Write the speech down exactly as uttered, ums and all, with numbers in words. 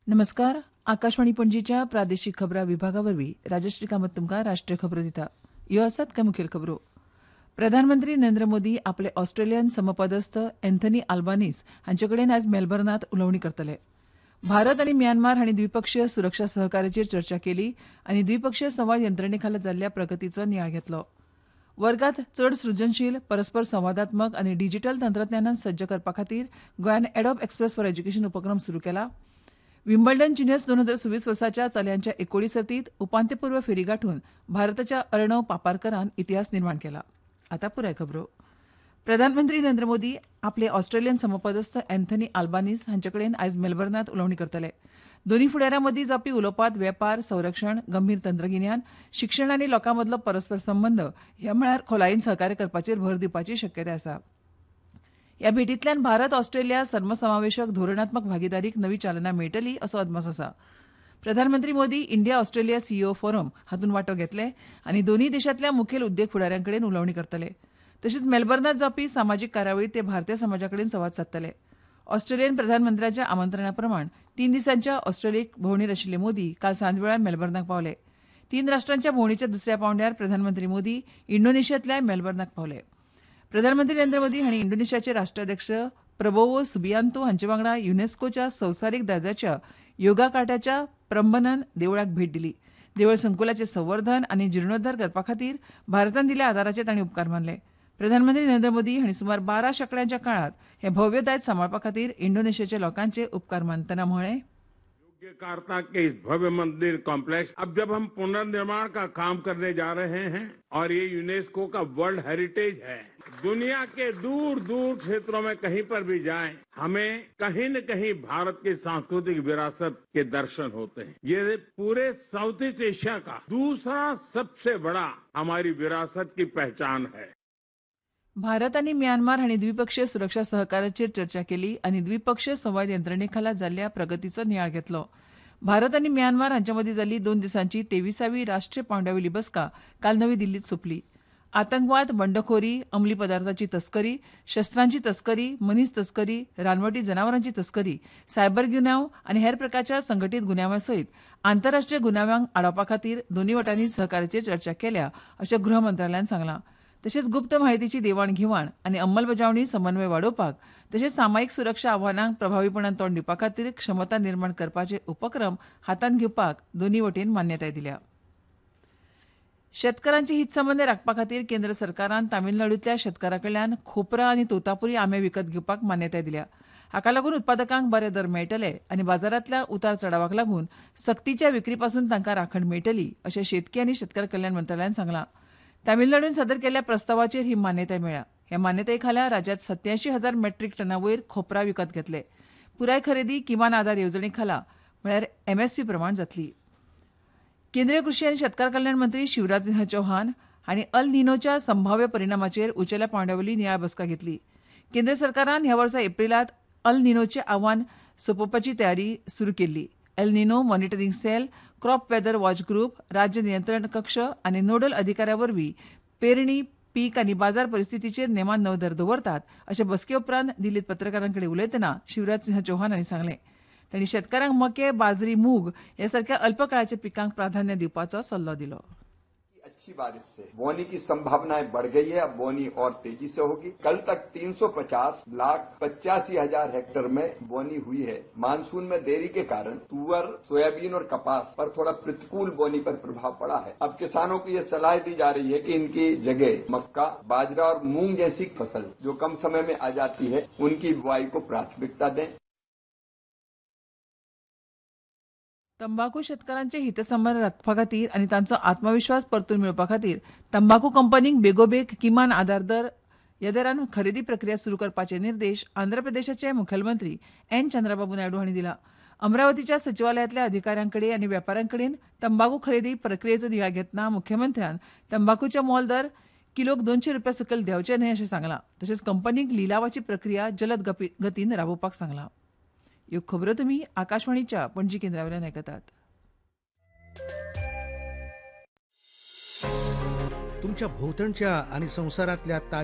नमस्कार. आकाशवाणी पणजीच्या प्रादेशीक खबरां विभागावरवीं राजश्री कामत तुमकां राष्ट्रीय खबरो दिता. ह्यो आसात कांय मुखेल खबरो. प्रधानमंत्री नरेंद्र मोदी आपले ऑस्ट्रेलियन समपदस्थ अँथनी आल्बानीस हांचे कडेन आयज मेलबर्नांत उलोवणी करतले. भारत आनी म्यानमार हांणी द्विपक्षीय सुरक्षा सहकार्याचेर चर्चा केली आनी द्विपक्षीय संवाद यंत्रणेखाला जाल्ल्या प्रगतीचो नियाळ घेतलो. वर्गात चड सृजनशील, परस्पर संवादात्मक आनी डिजीटल तंत्रज्ञानान सज्ज करपा खातीर गोंयान एडोब एक्सप्रेस फॉर एज्युकेशन उपक्रम सुरू केला. विम्बल्डन ज्युनियर्स दोन हजार सव्वीस वर्साच्या चलयांच्या एकोडी सर्तीत उपांत्यपूर्व फेरी गाठून भारताच्या अर्णव पापारकरान इतिहास निर्माण केला. आतां पुराय खबरो. प्रधानमंत्री नरेंद्र मोदी आपले ऑस्ट्रेलियन समपदस्थ अँथनी आल्बानीस हांचे कडेन आयज मेलबर्नांत उलोवणी करतले. दोनूय फुडाऱ्यां मदीं जावपी उलोवपांत वेपार, संरक्षण, गंभीर तंत्रगिन्यान, शिक्षण आनी लोकां मदलो परस्पर संबंद ह्या मळार खोलायेन सहकार्य करपाचेर भर दिवपाची शक्यताय आसा. ह्या भेटींतल्यान भारत ऑस्ट्रेलिया सर्मसमावेशक धोरणात्मक भागीदारीक नवी चालना मेळटली असो अदमास आसा. प्रधानमंत्री Modi India Australia CEO forum हातूंत वांटो घेतले आनी दोनूय देशांतल्या मुखेल उद्देग फुडाऱ्यां कडेन उलोवणी करतले. तशेंच मेलबर्नांत जावपी सामाजीक कार्यावळींत ते भारतीय समाजा कडेन संवाद सादतले. ऑस्ट्रेलियन प्रधानमंत्र्याच्या आमंत्रणा प्रमाण तीन दिसांच्या ऑस्ट्रेलियेक भोंवडेर आशिल्ले मोदी काल सांजवेळा मेलबर्नाक पावले. तीन राष्ट्रांच्या भोंवडेच्या दुसऱ्या पांवड्यार प्रधानमंत्री मोदी इंडोनेशियांतल्या मेलबर्नाक पावले. प्रधानमंत्री नरेंद्र मोदी हांणी इंडोनेशियाचे राष्ट्राध्यक्ष प्रबोवो सुबियांतो हांचे वांगडा युनेस्कोच्या संवसारीक दर्जाच्या योगा कार्टाच्या प्रंबनन देवळाक भेट दिली. देवळ संकुलाचे संवर्धन आनी जिर्णोद्धार करपा खातीर भारतान दिल्ल्या आदाराचे तांणी उपकार मानले. प्रधानमंत्री नरेंद्र मोदी हांणी सुमार बारा शेंकड्यांच्या काळात हे भव्य दायज सांबाळपा खातीर इंडोनेशियाच्या लोकांचे उपकार मानतना म्हळें, योग्य कार्ता के इस भव्य मंदिर कॉम्प्लेक्स अब जब हम पुनर्निर्माण का काम करने जा रहे हैं और ये यूनेस्को का वर्ल्ड हेरिटेज है, दुनिया के दूर दूर क्षेत्रों में कहीं पर भी जाएं, हमें कहीं न कहीं भारत की सांस्कृतिक विरासत के दर्शन होते हैं. ये पूरे साउथ ईस्ट एशिया का दूसरा सबसे बड़ा हमारी विरासत की पहचान है. भारत आनी म्यानमार हांणी द्विपक्षीय सुरक्षा सहकार्याचेर चर्चा केली आनी द्विपक्षीय संवाद यंत्रणेखाला जाल्ल्या प्रगतीचो नियाळ घेतलो. भारत आनी म्यानमार हांचे मदीं जाल्ली दोन दिसांची तेविसावी राष्ट्रीय पांवड्यावेली बसका काल नवी दिल्लींत सोंपली. आतंकवाद, बंडखोरी, अंमली पदार्थाची तस्करी, शस्त्रांची तस्करी, मनीस तस्करी, रानवटी जनावरांची तस्करी, सायबर गुन्यांव आनी हेर प्रकारच्या संघटीत गुन्यांवा सयत आंतरराष्ट्रीय गुन्यांवांक आडावपा खातीर दोनूय वटांनी सहकार्याचेर चर्चा केल्या अशें गृह मंत्रालयान सांगलां. तशेंच गुप्त म्हायतीची देवाण घेवाण आनी अंमलबजावणी समन्वय वाडोवपाक तशेंच सामायिक सुरक्षा आव्हानांक प्रभावीपणान तोंड दिवपा खातीर क्षमता निर्माण करपाचे उपक्रम हातांत घेवपाक दोनूय वटेन मान्यताय दिल्या. शेतकारांचे हित संबंद राखपा खातीर केंद्र सरकारान तामीळनाडूंतल्या शेतकारां कडल्यान खोपरा आनी तोतापुरी आंबे विकत घेवपाक मान्यताय दिल्या. हाका लागून उत्पादकांक बरे दर मेळटले आनी बाजारांतल्या उतार चडावाक लागून सक्तीच्या विक्री पासून तांकां राखण मेळटली अशें शेतकी आनी शेतकार कल्याण मंत्रालयान सांगलां. तामीळनाडून सादर केल्ल्या प्रस्तावाचेर ही मान्यताय मेळ्ळ्या. ह्या मान्यताये खाला राज्यांत सत्यांयशी हजार मेट्रीक टना वयर खोपरा विकत घेतले. पुराय खरेदी किमान आधार येवजणे खाला म्हळ्यार एमएसपी प्रमाण जातली. केंद्रीय कृषी आनी शेतकार कल्याण मंत्री शिवराज सिंह चौहान हांणी अल निनोच्या संभाव्य परिणामाचेर उंचेल्या पांवड्यावेली नियाळ बसका घेतली. केंद्र सरकारान ह्या वर्सा एप्रिलांत अल निनोचें आव्हान सोंपोवपाची तयारी सुरू केल्ली. El Nino monitoring sale, crop weather watch group, राज्य नियंत्रण कक्ष आनी नोडल अधिकाऱ्यां वरवीं पेरणी, पीक आनी बाजार परिस्थितीचेर नेमान नदर दवरतात अशें बसके उपरांत दिल्लीत पत्रकारां कडेन उलयतना शिवराज सिंह चौहान हांणी सांगलें. तांणी शेतकारांक मके, बाजरी, मूग हे सारक्या अल्पकाळाच्या पिकांक प्राधान्य दिवपाचो सल्लो दिलो. अच्छी बारिश से बोनी की संभावनाएं बढ़ गई है. अब बोनी और तेजी से होगी. कल तक तीन सौ पचास लाख पचासी हजार हेक्टेयर में बोनी हुई है. मानसून में देरी के कारण तुअर, सोयाबीन और कपास पर थोड़ा प्रतिकूल बोनी पर प्रभाव पड़ा है. अब किसानों को ये सलाह दी जा रही है कि इनकी जगह मक्का, बाजरा और मूंग जैसी फसल जो कम समय में आ जाती है उनकी बुआई को प्राथमिकता दें. तंबाखू शेतकारांचे हितसंबंद राखपा खातीर आनी तांचो आत्मविश्वास परतून मेळोवपा खातीर तंबाखू कंपनींक बेगोबेग किमान आधार दर ह्या दरान खरेदी प्रक्रिया सुरू करपाचे निर्देश आंध्र प्रदेशाचे मुखेलमंत्री एन चंद्रबाबू नायडू हांणी दिला. अमरावतीच्या सचिवालयातल्या अधिकाऱ्यां कडेन आनी वेपाऱ्यां कडेन तंबाखू खरेदी प्रक्रियेचो नियाळ घेतना मुख्यमंत्र्यान तंबाखूचे मोल दर किलोक दोनशे रुपया सकयल देंवचे न्हय अशें सांगलां. तशेंच कंपनीक लिलावाची प्रक्रिया जलद गतीन राबोवपाक सांगलां. ह्यो खबरो तुमी आकाशवाणीच्या पणजी केंद्रावयल्यान आयकतात. तुमच्या भोवतणच्या आणि संसारातल्या